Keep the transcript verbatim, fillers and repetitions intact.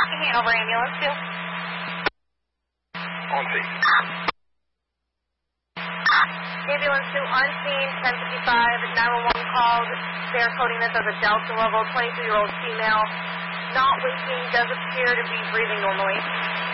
Hanover ambulance two. On scene. Ambulance two on scene, ten fifty-five, nine one one called. They're coding this as a Delta level, twenty-three-year-old female. Not waking, does appear to be breathing normally.